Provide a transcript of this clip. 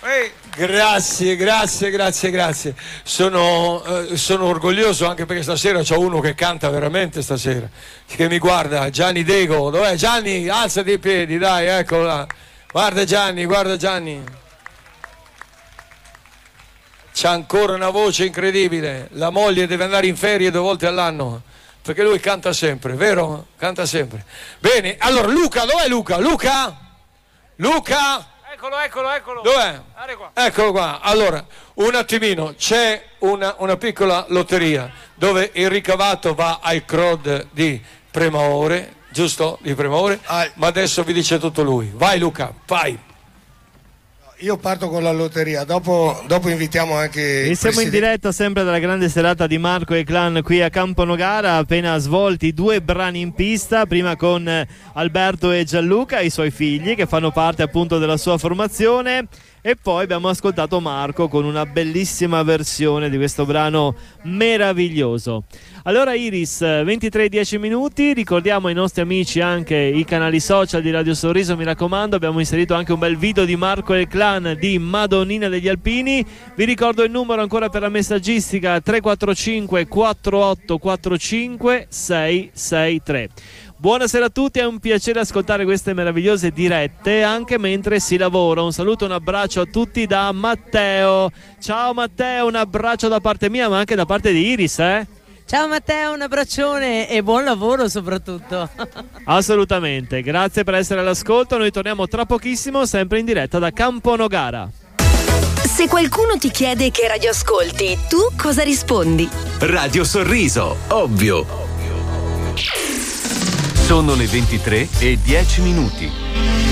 Grazie. Sono orgoglioso anche perché stasera c'ho uno che canta veramente stasera, che mi guarda, Gianni Dego. Dov'è Gianni? Alzati in piedi, dai, eccolo là. Guarda Gianni. C'ha ancora una voce incredibile. La moglie deve andare in ferie 2 volte all'anno, perché lui canta sempre, vero? Canta sempre. Bene, allora Luca, dov'è Luca? Luca? Eccolo. Dov'è? Qua. Eccolo qua. Allora, un attimino, c'è una piccola lotteria dove il ricavato va ai CROD di Premaore, giusto? Di Premaore, ma adesso vi dice tutto lui. Vai Luca, vai. Io parto con la lotteria, dopo invitiamo anche e siamo in diretta sempre dalla grande serata di Marco e Clan qui a Campo Nogara, appena svolti 2 brani in pista, prima con Alberto e Gianluca, i suoi figli che fanno parte appunto della sua formazione, e poi abbiamo ascoltato Marco con una bellissima versione di questo brano meraviglioso. Allora Iris, 23:10 minuti, ricordiamo ai nostri amici anche i canali social di Radio Sorriso, mi raccomando, abbiamo inserito anche un bel video di Marco e il Clan di Madonnina degli Alpini. Vi ricordo il numero ancora per la messaggistica: 345 4845 663. Buonasera a tutti, è un piacere ascoltare queste meravigliose dirette anche mentre si lavora. Un saluto, un abbraccio a tutti da Matteo. Ciao Matteo, un abbraccio da parte mia ma anche da parte di Iris, Ciao Matteo, un abbraccione e buon lavoro soprattutto. Assolutamente, grazie per essere all'ascolto. Noi torniamo tra pochissimo sempre in diretta da Campo Nogara. Se qualcuno ti chiede che radio ascolti, tu cosa rispondi? Radio Sorriso, ovvio. Sono le 23:10.